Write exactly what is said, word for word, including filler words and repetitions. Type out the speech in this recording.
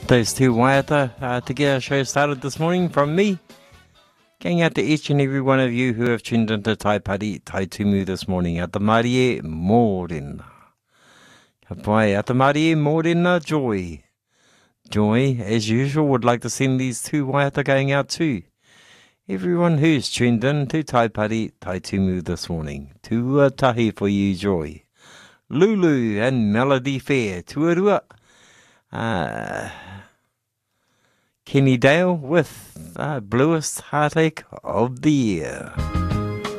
Those two waiata uh, to get our show started this morning from me. Going out to each and every one of you who have tuned into Tai Pari Tai Tumu this morning. Ata Marie e mōrena. Ka pai, ata Marie e mōrena Joy. Joy, as usual, would like to send these two waiata going out to everyone who's tuned in to Tai Pari Tai Tumu this morning. Tuatahi for you, Joy. Lulu and Melody Fair. Tuarua. Uh, Kenny Dale with uh, Bluest Heartache of the Year.